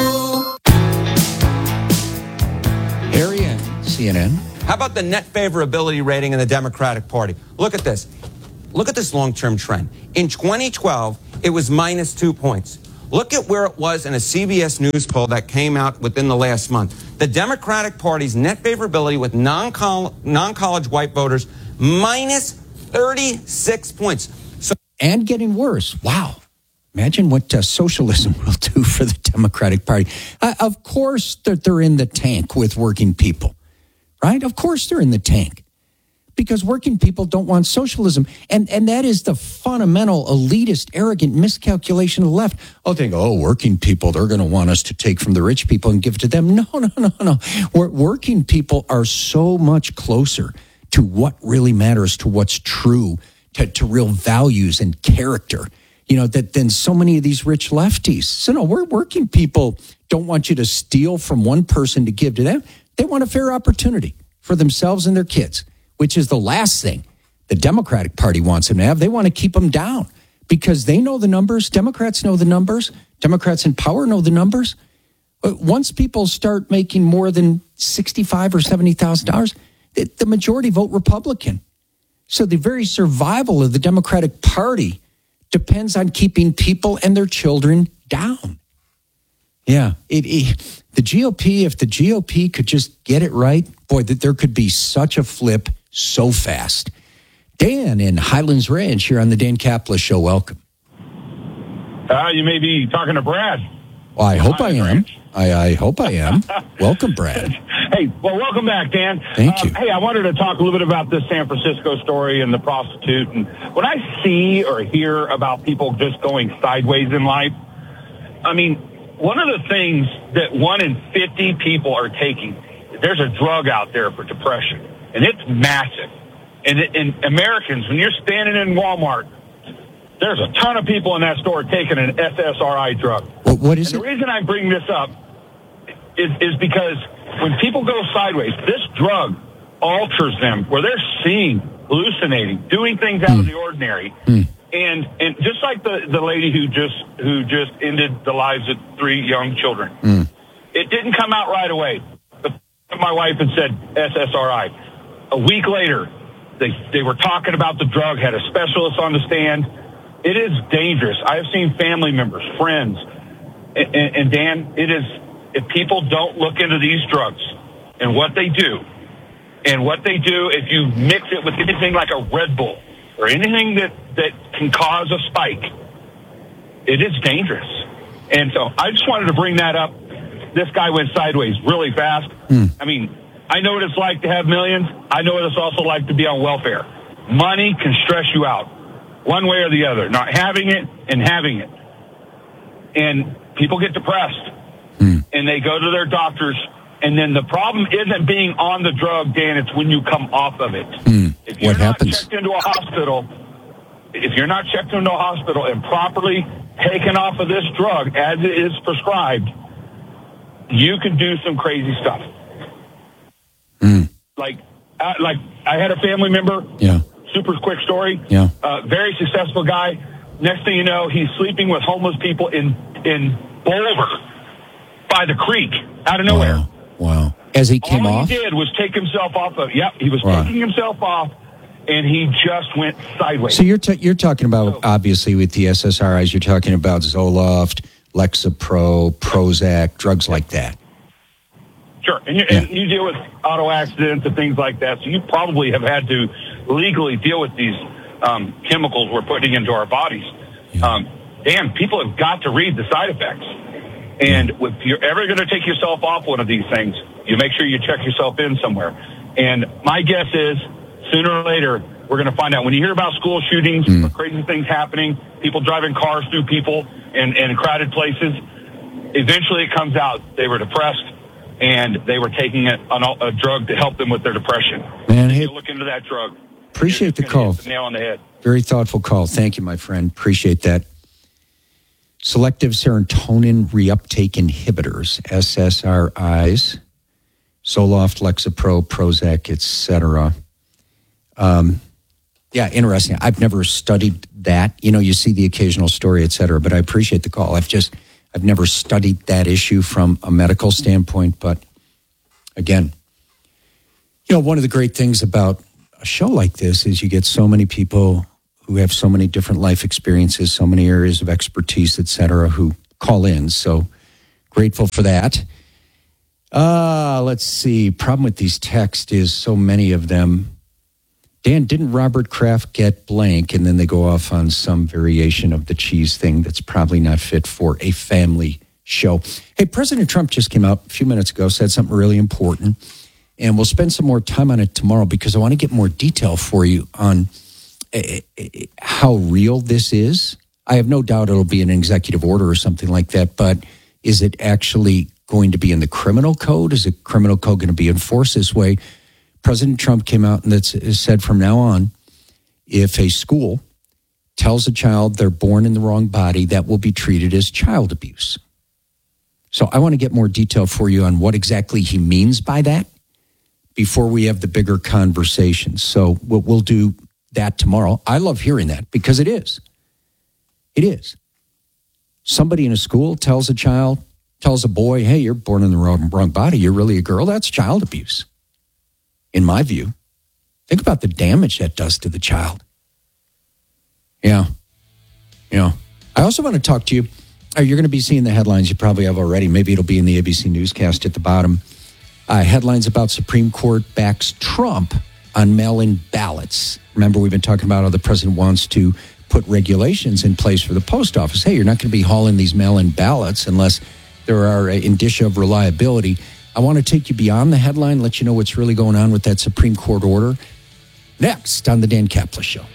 S11: double.
S1: Harry and C N N.
S12: How about the net favorability rating in the Democratic Party? Look at this. Look at this long-term trend. In twenty twelve, it was minus two points. Look at where it was in a C B S News poll that came out within the last month. The Democratic Party's net favorability with non-col- non-college white voters, minus thirty-six points. So-
S1: and getting worse. Wow. Imagine what uh, socialism will do for the Democratic Party. Uh, of course that they're in the tank with working people, right? Of course they're in the tank. Because working people don't want socialism. And and that is the fundamental elitist, arrogant miscalculation of the left. Oh, they think, oh, working people, they're going to want us to take from the rich people and give it to them. No, no, no, no. We're, working people are so much closer to what really matters, to what's true, to, to real values and character, you know, that than so many of these rich lefties. So no, we're working people don't want you to steal from one person to give to them. They want a fair opportunity for themselves and their kids, which is the last thing the Democratic Party wants them to have. They want to keep them down because they know the numbers. Democrats know the numbers. Democrats in power know the numbers. But once people start making more than sixty-five thousand dollars or seventy thousand dollars, the majority vote Republican. So the very survival of the Democratic Party depends on keeping people and their children down. Yeah, it, it, the G O P, if the G O P could just get it right, boy, that there could be such a flip so fast. Dan in Highlands Ranch here on the Dan Caplis Show. Welcome.
S13: Uh, you may be talking to Brad.
S1: Well, I hope I am. I, I hope I am. Welcome, Brad.
S13: Hey, well, welcome back, Dan.
S1: Thank
S13: um,
S1: you.
S13: Hey, I wanted to talk a little bit about this San Francisco story and the prostitute. And when I see or hear about people just going sideways in life, I mean, one of the things that one in fifty people are taking, there's a drug out there for depression, and it's massive. And, it, and Americans, when you're standing in Walmart, there's a ton of people in that store taking an S S R I drug.
S1: What, what is
S13: and
S1: it?
S13: The reason I bring this up is, is because when people go sideways, this drug alters them where they're seeing, hallucinating, doing things out mm. of the ordinary. Mm. And and just like the, the lady who just who just ended the lives of three young children, mm. it didn't come out right away. My wife had said S S R I. A week later, they they were talking about the drug, had a specialist on the stand. It is dangerous. I have seen family members, friends, and, and, and Dan, it is, if people don't look into these drugs and what they do, and what they do if you mix it with anything like a Red Bull or anything that, that can cause a spike, it is dangerous. And so I just wanted to bring that up. This guy went sideways really fast. Mm. I mean, I know what it's like to have millions. I know what it's also like to be on welfare. Money can stress you out one way or the other, not having it and having it. And people get depressed mm. and they go to their doctors. And then the problem isn't being on the drug, Dan, it's when you come off of it.
S1: Mm.
S13: If you're
S1: what
S13: not
S1: happens?
S13: checked into a hospital, if you're not checked into a hospital and properly taken off of this drug as it is prescribed, you can do some crazy stuff.
S1: Mm.
S13: Like, uh, like I had a family member.
S1: Yeah.
S13: Super quick story.
S1: Yeah.
S13: Uh, very successful guy. Next thing you know, he's sleeping with homeless people in in Boulder by the creek out of nowhere.
S1: Wow. Wow. As he came
S13: All
S1: off?
S13: he did was take himself off of. Yep, he was
S1: Wow.
S13: taking himself off, and he just went sideways.
S1: So you're ta- you're talking about, obviously, with the S S R Is, you're talking about Zoloft, Lexapro, Prozac, drugs like that.
S13: Sure, and you, and you deal with auto accidents and things like that, so you probably have had to legally deal with these um, chemicals we're putting into our bodies.
S1: Yeah.
S13: Um, damn, people have got to read the side effects. And if you're ever going to take yourself off one of these things, you make sure you check yourself in somewhere. And my guess is, sooner or later, we're going to find out. When you hear about school shootings, mm. or crazy things happening, people driving cars through people in, in crowded places, eventually it comes out they were depressed and they were taking a, a, a drug to help them with their depression.
S1: Man,
S13: if
S1: hey,
S13: you look into that drug.
S1: Appreciate the call.
S13: The nail on the head.
S1: Very thoughtful call. Thank you, my friend. Appreciate that. Selective serotonin reuptake inhibitors, S S R Is, Zoloft, Lexapro, Prozac, et cetera. Um, Yeah, interesting. I've never studied that. You know, you see the occasional story, et cetera, but I appreciate the call. I've just, I've never studied that issue from a medical standpoint. But again, you know, one of the great things about a show like this is you get so many people who have so many different life experiences, so many areas of expertise, et cetera, who call in. So grateful for that. Uh, let's see. Problem with these texts is so many of them. Dan, didn't Robert Kraft get blank? And then they go off on some variation of the cheese thing that's probably not fit for a family show. Hey, President Trump just came out a few minutes ago, said something really important. And we'll spend some more time on it tomorrow because I want to get more detail for you on uh, how real this is. I have no doubt it'll be an executive order or something like that, but is it actually going to be in the criminal code? Is the criminal code going to be enforced this way? President Trump came out and that's said from now on, if a school tells a child they're born in the wrong body, that will be treated as child abuse. So I want to get more detail for you on what exactly he means by that before we have the bigger conversation. So we'll, we'll do that tomorrow. I love hearing that because it is. It is. Somebody in a school tells a child, tells a boy, hey, you're born in the wrong, wrong body. You're really a girl. That's child abuse. In my view, think about the damage that does to the child. Yeah. Yeah. I also want to talk to you. Uh, you're going to be seeing the headlines. You probably have already. Maybe it'll be in the A B C newscast at the bottom. Uh, headlines about Supreme Court backs Trump on mail-in ballots. Remember, we've been talking about how the president wants to put regulations in place for the post office. Hey, you're not going to be hauling these mail-in ballots unless there are uh, indicia of reliability. I want to take you beyond the headline, let you know what's really going on with that Supreme Court order. Next on the Dan Kaplan Show.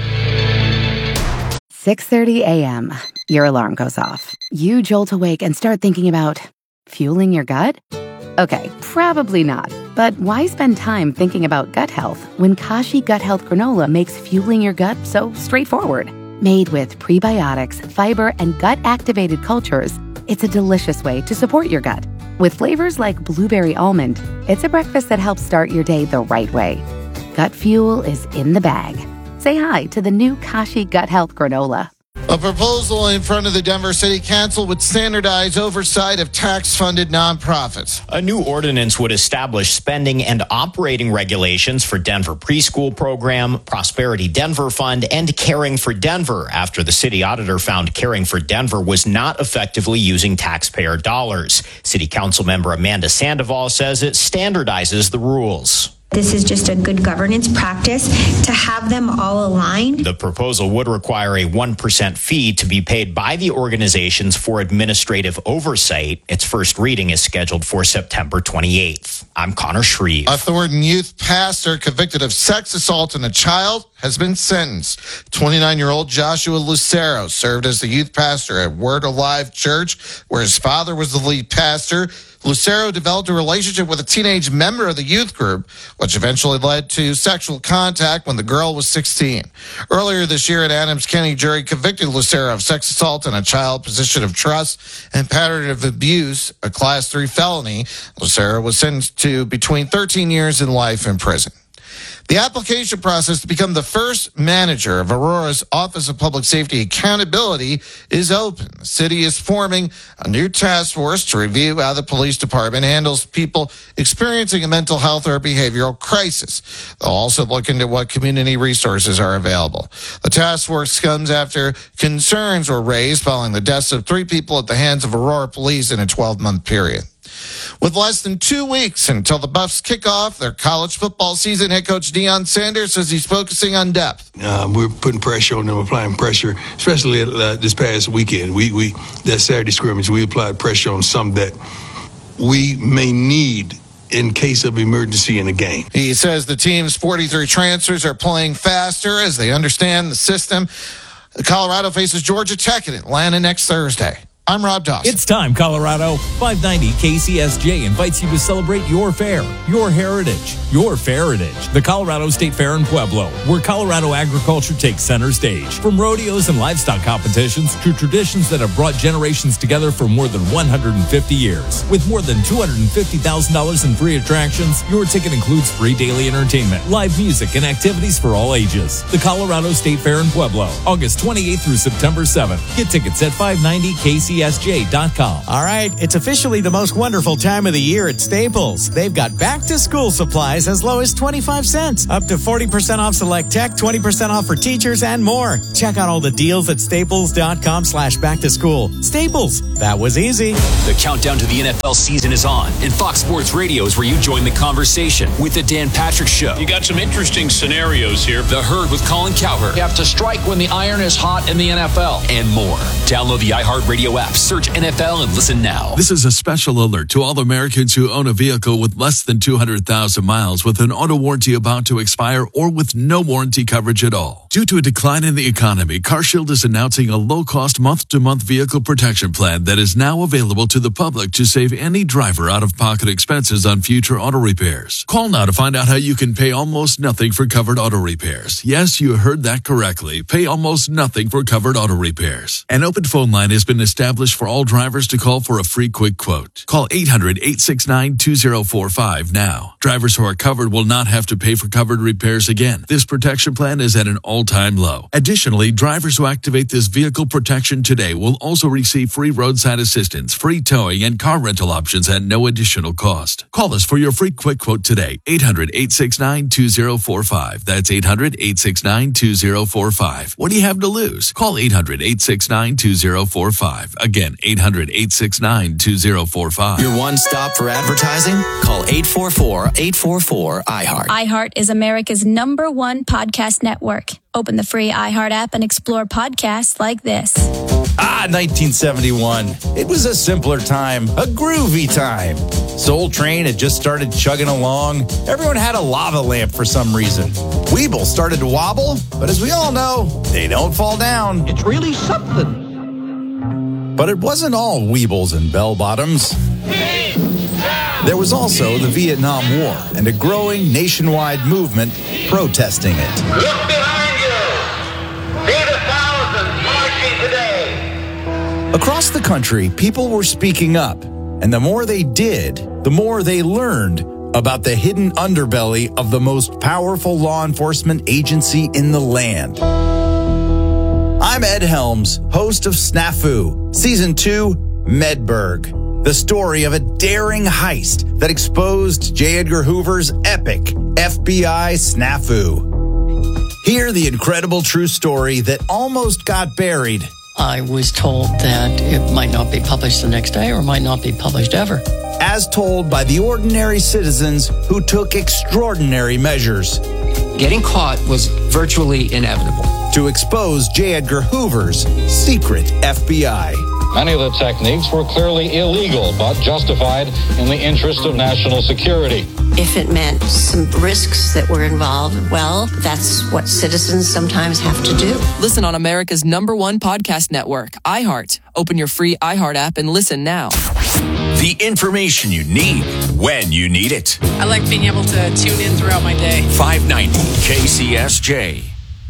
S2: six thirty a.m. Your alarm goes off. You jolt awake and start thinking about fueling your gut? Okay, probably not. But why spend time thinking about gut health when Kashi Gut Health Granola makes fueling your gut so straightforward? Made with prebiotics, fiber, and gut-activated cultures, it's a delicious way to support your gut. With flavors like blueberry almond, it's a breakfast that helps start your day the right way. Gut fuel is in the bag. Say hi to the new Kashi Gut Health Granola.
S4: A proposal in front of the Denver City Council would standardize oversight of tax-funded nonprofits.
S14: A new ordinance would establish spending and operating regulations for Denver Preschool Program, Prosperity Denver Fund, and Caring for Denver after the city auditor found Caring for Denver was not effectively using taxpayer dollars. City Council member Amanda Sandoval says it standardizes the rules.
S22: This is just a good governance practice to have them all aligned.
S14: The proposal would require a one percent fee to be paid by the organizations for administrative oversight. Its first reading is scheduled for September twenty-eighth. I'm Connor Shreve.
S4: A Thornton youth pastor convicted of sex assault on a child has been sentenced. twenty-nine-year-old Joshua Lucero served as the youth pastor at Word Alive Church, where his father was the lead pastor. Lucero developed a relationship with a teenage member of the youth group, which eventually led to sexual contact when the girl was sixteen. Earlier this year, an Adams County jury convicted Lucero of sex assault in a child position of trust and pattern of abuse, a class three felony. Lucero was sentenced to between thirteen years and life in prison. The application process to become the first manager of Aurora's Office of Public Safety Accountability is open. The city is forming a new task force to review how the police department handles people experiencing a mental health or behavioral crisis. They'll also look into what community resources are available. The task force comes after concerns were raised following the deaths of three people at the hands of Aurora police in a twelve-month period. With less than two weeks until the Buffs kick off their college football season, head coach Deion Sanders says he's focusing on depth.
S23: Uh, we're putting pressure on them, applying pressure, especially uh, this past weekend. We, we that Saturday scrimmage, we applied pressure on some that we may need in case of emergency in a game.
S4: He says the team's forty-three transfers are playing faster as they understand the system. Colorado faces Georgia Tech in Atlanta next Thursday. I'm Rob Dawson.
S5: It's time, Colorado. five ninety K C S J invites you to celebrate your fair, your heritage, your Feritage. The Colorado State Fair in Pueblo, where Colorado agriculture takes center stage. From rodeos and livestock competitions to traditions that have brought generations together for more than one hundred fifty years. With more than two hundred fifty thousand dollars in free attractions, your ticket includes free daily entertainment, live music, and activities for all ages. The Colorado State Fair in Pueblo, August twenty-eighth through September seventh. Get tickets at five ninety K C S J dot com.
S10: All right, it's officially the most wonderful time of the year at Staples. They've got back-to-school supplies as low as twenty-five cents, up to forty percent off select tech, twenty percent off for teachers, and more. Check out all the deals at staples dot com slash back to school. Staples, that was easy.
S16: The countdown to the N F L season is on, and Fox Sports Radio is where you join the conversation with the Dan Patrick Show.
S17: You got some interesting scenarios here.
S16: The Herd with Colin Cowherd.
S17: You have to strike when the iron is hot in the N F L.
S16: And more. Download the iHeartRadio app, search N F L, and listen now.
S19: This is a special alert to all Americans who own a vehicle with less than two hundred thousand miles with an auto warranty about to expire or with no warranty coverage at all. Due to a decline in the economy, CarShield is announcing a low-cost month-to-month vehicle protection plan that is now available to the public to save any driver out-of-pocket expenses on future auto repairs. Call now to find out how you can pay almost nothing for covered auto repairs. Yes, you heard that correctly. Pay almost nothing for covered auto repairs. An open phone line has been established for all drivers to call for a free quick quote. Call eight hundred, eight six nine, two zero four five now. Drivers who are covered will not have to pay for covered repairs again. This protection plan is at an all-time low. Additionally, drivers who activate this vehicle protection today will also receive free roadside assistance, free towing, and car rental options at no additional cost. Call us for your free quick quote today. eight hundred, eight six nine, two zero four five. That's eight hundred, eight six nine, two zero four five. What do you have to lose? Call eight hundred, eight six nine, two zero four five. Again, eight hundred, eight six nine, two zero four five.
S24: Your one stop for advertising? Call eight four four, eight four four, I heart.
S27: iHeart is America's number one podcast network. Open the free iHeart app and explore podcasts like this.
S28: Ah, nineteen seventy-one. It was a simpler time, a groovy time. Soul Train had just started chugging along. Everyone had a lava lamp for some reason. Weeble started to wobble, but as we all know, they don't fall down. It's really something. But it wasn't all Weebles and bell-bottoms. There was also the Vietnam War and a growing nationwide movement protesting it.
S11: Look behind you. See the thousands marching today.
S28: Across the country, people were speaking up, and the more they did, the more they learned about the hidden underbelly of the most powerful law enforcement agency in the land. I'm Ed Helms, host of Snafu, Season two, Medberg. The story of a daring heist that exposed J. Edgar Hoover's epic F B I snafu. Hear the incredible true story that almost got buried.
S29: I was told that it might not be published the next day or might not be published ever.
S28: As told by the ordinary citizens who took extraordinary measures.
S30: Getting caught was virtually inevitable.
S28: To expose J. Edgar Hoover's secret F B I.
S31: Many of the techniques were clearly illegal, but justified in the interest of national security.
S32: If it meant some risks that were involved, well, that's what citizens sometimes have to do.
S33: Listen on America's number one podcast network, iHeart. Open your free iHeart app and listen now.
S6: The information you need when you need it.
S34: I like being able to tune in throughout my day.
S6: five ninety K C S J.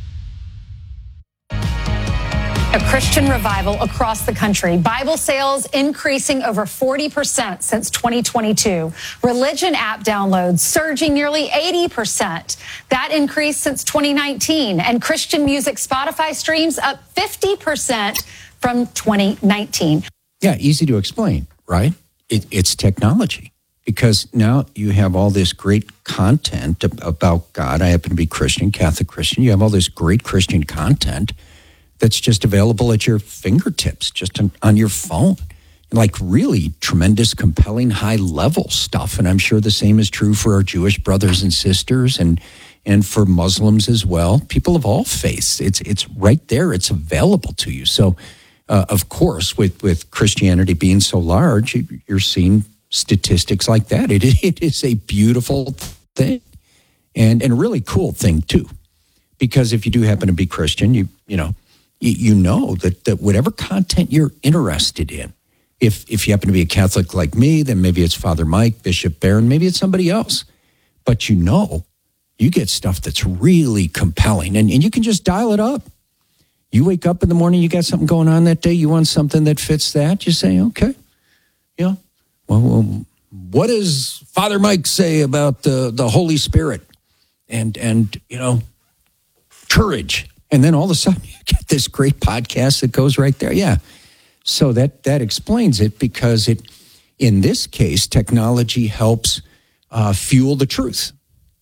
S35: A Christian revival across the country. Bible sales increasing over forty percent since twenty twenty-two. Religion app downloads surging nearly eighty percent. That increase since twenty nineteen. And Christian music Spotify streams up fifty percent from twenty nineteen.
S1: Yeah, easy to explain, right? It, it's technology. Because now you have all this great content about God. I happen to be Christian, Catholic Christian. You have all this great Christian content that's just available at your fingertips, just on, on your phone. Like really tremendous, compelling, high-level stuff. And I'm sure the same is true for our Jewish brothers and sisters and and for Muslims as well. People of all faiths. It's it's right there. It's available to you. So, uh, of course, with, with Christianity being so large, you're seeing statistics like that. It, it is a beautiful thing and, and a really cool thing, too. Because if you do happen to be Christian, you you know, you, you know that, that whatever content you're interested in, if if you happen to be a Catholic like me, then maybe it's Father Mike, Bishop Barron, maybe it's somebody else. But you know, you get stuff that's really compelling, and, and you can just dial it up. You wake up in the morning, you got something going on that day, you want something that fits that, you say, okay, you know, well, well what does Father Mike say about the, the Holy Spirit and, and, you know, courage? And then all of a sudden you get this great podcast that goes right there. Yeah. So that, that explains it, because it, in this case, technology helps uh, fuel the truth.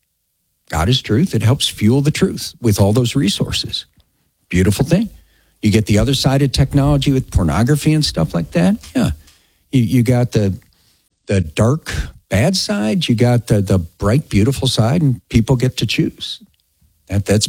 S1: God is truth. It helps fuel the truth with all those resources. Beautiful thing. You get the other side of technology with pornography and stuff like that. Yeah. You, you got the the dark, bad side. You got the, the bright, beautiful side, and people get to choose. That That's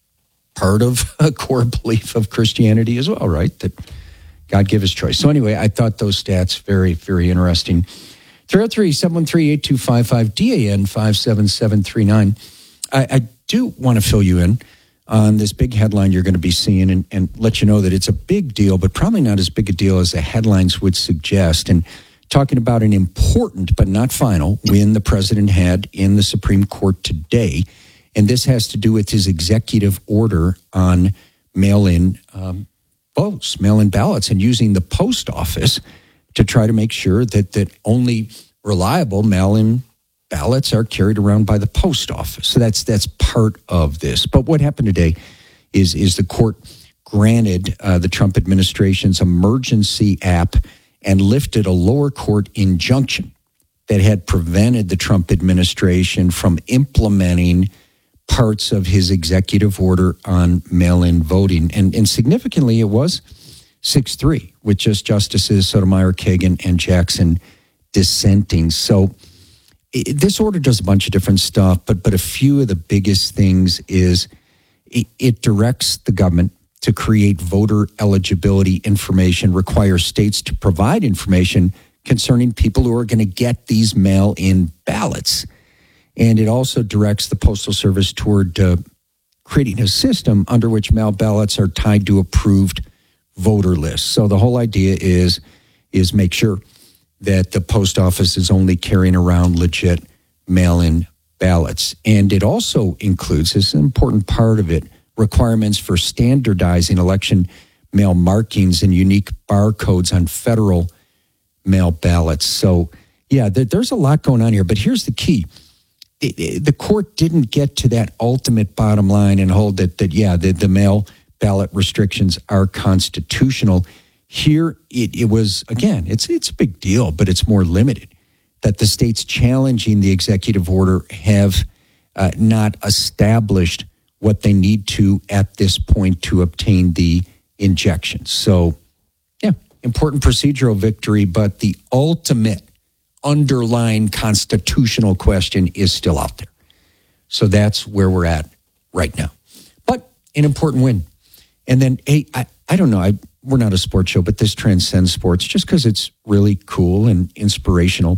S1: part of a core belief of Christianity as well, right? That God give us choice. So anyway, I thought those stats very, very interesting. three oh three, seven one three, eight two five five, D A N five seven seven three nine. I, I do want to fill you in on this big headline you're going to be seeing, and, and let you know that it's a big deal, but probably not as big a deal as the headlines would suggest. And talking about an important but not final win the president had in the Supreme Court today. And this has to do with his executive order on mail-in um, votes, mail-in ballots, and using the post office to try to make sure that, that only reliable mail-in ballots are carried around by the post office. So that's that's part of this. But what happened today is, is the court granted uh, the Trump administration's emergency app and lifted a lower court injunction that had prevented the Trump administration from implementing parts of his executive order on mail-in voting. And, and significantly, it was six three, with just Justices Sotomayor, Kagan, and Jackson dissenting. So it, this order does a bunch of different stuff, but, but a few of the biggest things is it, it directs the government to create voter eligibility information, require states to provide information concerning people who are going to get these mail-in ballots. And it also directs the Postal Service toward uh, creating a system under which mail ballots are tied to approved voter lists. So the whole idea is, is make sure that the post office is only carrying around legit mail-in ballots. And it also includes, this is an important part of it, requirements for standardizing election mail markings and unique barcodes on federal mail ballots. So, yeah, there, there's a lot going on here. But here's the key. It, it, the court didn't get to that ultimate bottom line and hold that, that yeah, the, the mail ballot restrictions are constitutional. Here, it, it was, again, it's it's a big deal, but it's more limited, that the states challenging the executive order have uh, not established what they need to at this point to obtain the injections. So, yeah, important procedural victory, but the ultimate underlying constitutional question is still out there. So that's where we're at right now. But an important win. And then, hey, I, I don't know, I, we're not a sports show, but this transcends sports just because it's really cool and inspirational.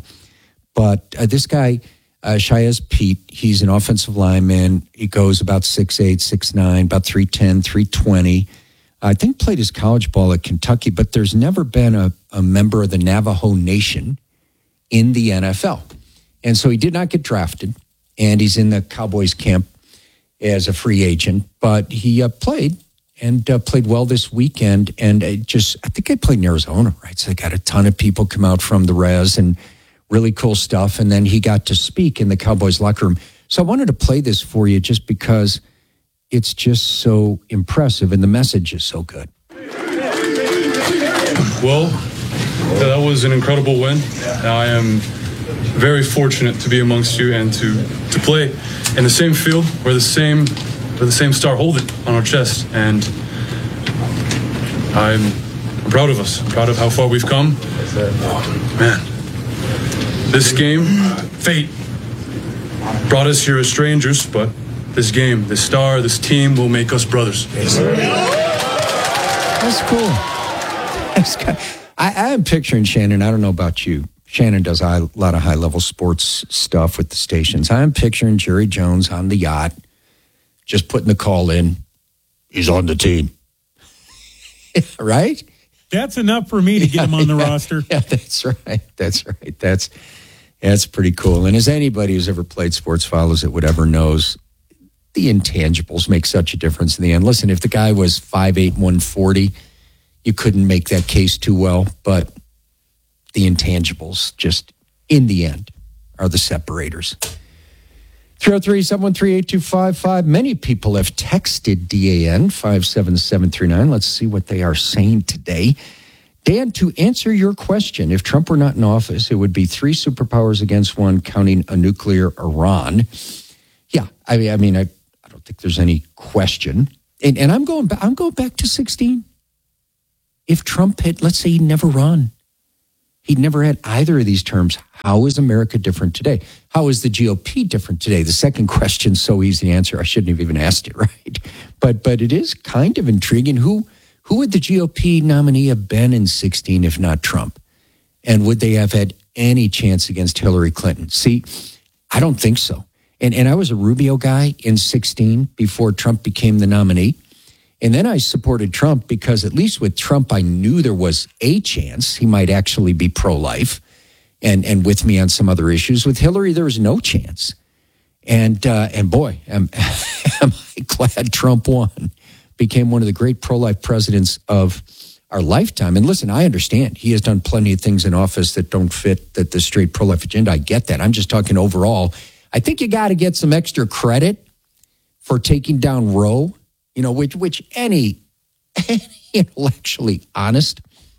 S1: But uh, this guy, uh, Shaez Pete, he's an offensive lineman. He goes about six eight, six nine, about three ten, three twenty. I think played his college ball at Kentucky, but there's never been a, a member of the Navajo Nation in the N F L. And so he did not get drafted, and he's in the Cowboys camp as a free agent, but he uh, played and uh, played well this weekend. And it just, I think I played in Arizona, right? So they got a ton of people come out from the res and really cool stuff. And then he got to speak in the Cowboys locker room. So I wanted to play this for you just because it's just so impressive and the message is so good.
S2: Well, that was an incredible win. I am very fortunate to be amongst you and to, to play in the same field where the same where the same star hold it on our chest. And I'm, I'm proud of us. I'm proud of how far we've come. Oh, man. This game, fate, brought us here as strangers, but this game, this star, this team will make us brothers.
S1: That's cool. That's good. I, I'm picturing Shannon. I don't know about you. Shannon does a lot of high-level sports stuff with the stations. I'm picturing Jerry Jones on the yacht, just putting the call in. He's on the team. right?
S3: That's enough for me to get him on the
S1: yeah,
S3: roster.
S1: Yeah, that's right. That's right. That's that's pretty cool. And as anybody who's ever played sports, follows it, whatever, knows, the intangibles make such a difference in the end. Listen, if the guy was five eight, one forty, you couldn't make that case too well, but the intangibles just, in the end, are the separators. three oh three, seven one three, eight two five five. Many people have texted D A N five seven seven three nine. Let's see what they are saying today. Dan, to answer your question, if Trump were not in office, it would be three superpowers against one, counting a nuclear Iran. Yeah, I mean, I mean, I, I don't think there's any question. And, and I'm going back. I'm going back to sixteen. If Trump had, let's say, he'd never run, he'd never had either of these terms. How is America different today? How is the G O P different today? The second question's so easy to answer. I shouldn't have even asked it, right? But but it is kind of intriguing. Who who would the G O P nominee have been in sixteen if not Trump? And would they have had any chance against Hillary Clinton? See, I don't think so. And and I was a Rubio guy in sixteen before Trump became the nominee. And then I supported Trump because at least with Trump, I knew there was a chance he might actually be pro-life and, and with me on some other issues. With Hillary, there was no chance. And uh, and boy, am, am I glad Trump won. Became one of the great pro-life presidents of our lifetime. And listen, I understand he has done plenty of things in office that don't fit the, the straight pro-life agenda. I get that. I'm just talking overall. I think you got to get some extra credit for taking down Roe. You know, which which any, any intellectually honest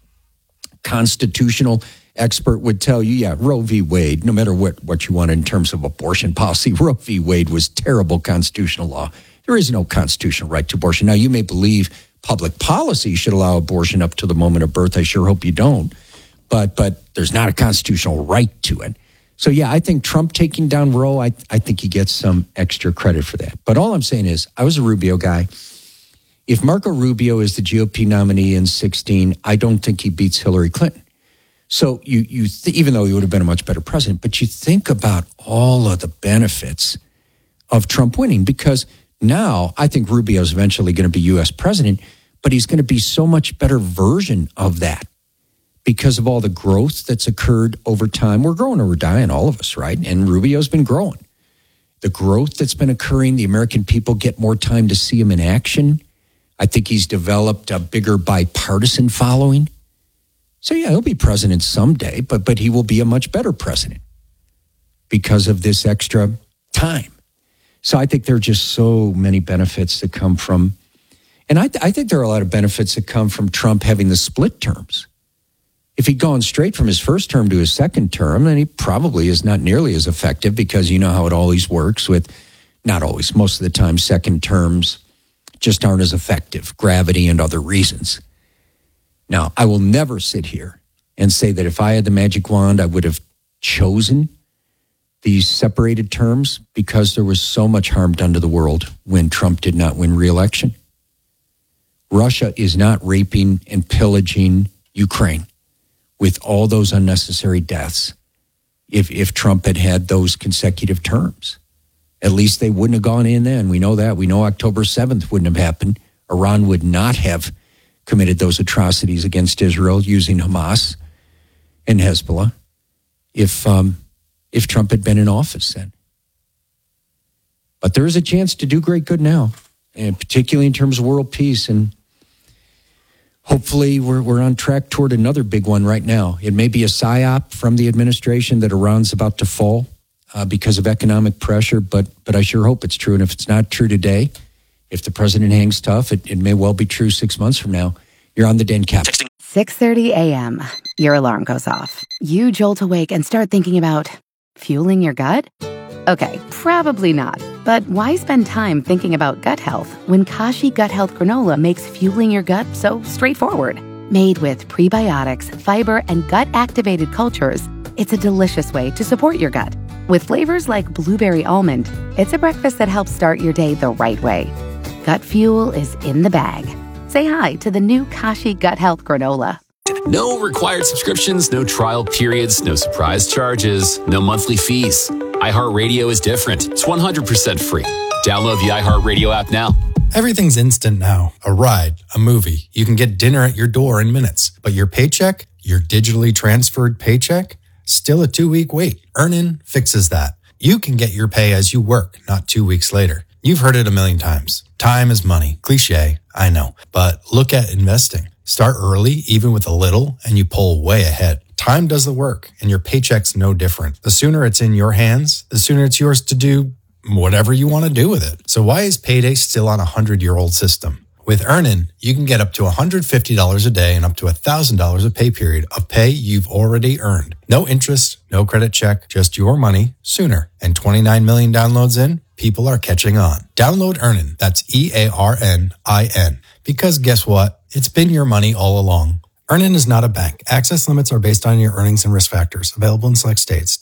S1: constitutional expert would tell you, yeah, Roe v. Wade, no matter what, what you want in terms of abortion policy, Roe v. Wade was terrible constitutional law. There is no constitutional right to abortion. Now, you may believe public policy should allow abortion up to the moment of birth. I sure hope you don't. But but there's not a constitutional right to it. So, yeah, I think Trump taking down Roe, I, I think he gets some extra credit for that. But all I'm saying is, I was a Rubio guy. If Marco Rubio is the G O P nominee in sixteen, I don't think he beats Hillary Clinton. So you, you th- even though he would have been a much better president, but you think about all of the benefits of Trump winning, because now I think Rubio is eventually going to be U S president, but he's going to be so much better version of that because of all the growth that's occurred over time. We're growing or we're dying, all of us, right? And Rubio's been growing. The growth that's been occurring, the American people get more time to see him in action. I think he's developed a bigger bipartisan following. So, yeah, he'll be president someday, but but he will be a much better president because of this extra time. So I think there are just so many benefits that come from, and I, th- I think there are a lot of benefits that come from Trump having the split terms. If he'd gone straight from his first term to his second term, then he probably is not nearly as effective because you know how it always works with, not always, most of the time, second terms just aren't as effective, gravity and other reasons. Now, I will never sit here and say that if I had the magic wand, I would have chosen these separated terms because there was so much harm done to the world when Trump did not win re-election. Russia is not raping and pillaging Ukraine with all those unnecessary deaths if, if Trump had had those consecutive terms. At least they wouldn't have gone in then. We know that. We know October seventh wouldn't have happened. Iran would not have committed those atrocities against Israel using Hamas and Hezbollah if um, if Trump had been in office then. But there is a chance to do great good now, and particularly in terms of world peace. And hopefully we're we're on track toward another big one right now. It may be a psyop from the administration that Iran's about to fall Uh, because of economic pressure, but but I sure hope it's true. And if it's not true today, if the president hangs tough, it, it may well be true six months from now. You're on the Den Cap.
S7: six thirty a.m. Your alarm goes off. You jolt awake and start thinking about fueling your gut? Okay, probably not. But why spend time thinking about gut health when Kashi Gut Health Granola makes fueling your gut so straightforward? Made with prebiotics, fiber, and gut-activated cultures, it's a delicious way to support your gut. With flavors like blueberry almond, it's a breakfast that helps start your day the right way. Gut fuel is in the bag. Say hi to the new Kashi Gut Health Granola.
S16: No required subscriptions, no trial periods, no surprise charges, no monthly fees. iHeartRadio is different. It's one hundred percent free. Download the iHeartRadio app now.
S4: Everything's instant now. A ride, a movie. You can get dinner at your door in minutes. But your paycheck, your digitally transferred paycheck, still a two-week wait. Earnin fixes that. You can get your pay as you work, not two weeks later. You've heard it a million times. Time is money. Cliche, I know. But look at investing. Start early, even with a little, and you pull way ahead. Time does the work, and your paycheck's no different. The sooner it's in your hands, the sooner it's yours to do whatever you want to do with it. So why is payday still on a hundred-year-old system? With Earnin, you can get up to one hundred fifty dollars a day and up to one thousand dollars a pay period of pay you've already earned. No interest, no credit check, just your money sooner. And twenty-nine million downloads in, people are catching on. Download Earnin. That's E A R N I N. Because guess what? It's been your money all along. Earnin is not a bank. Access limits are based on your earnings and risk factors. Available in select states.